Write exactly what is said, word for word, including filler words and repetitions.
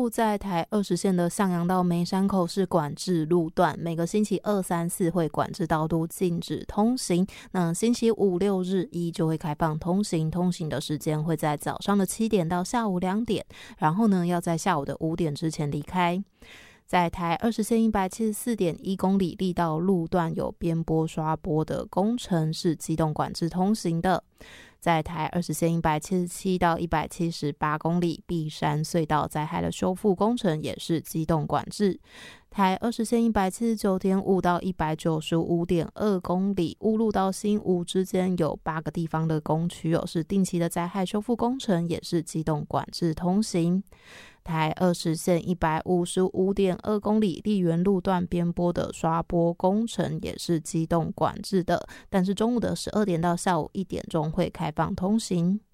路在台二十线的向阳到梅山口是管制路段，每个星期二、三、四会管制道路禁止通行。那星期五、六日一就会开放通行，通行的时间会在早上的七点到下午两点，然后呢要在下午的五点之前离开。在台二十线一百七十四点一公里力道路段有边坡刷坡的工程是机动管制通行的。在台二十线一百七十七到一百七十八公里碧山隧道灾害的修复工程也是机动管制。台二十线一百七十九点五到一百九十五点二公里乌路到新吴之间有八个地方的工区有是定期的灾害修复工程，也是机动管制通行。台二十线一百五十五点二公里丽园路段边坡的刷坡工程也是机动管制的，但是中午的十二点到下午一点钟会开放通行。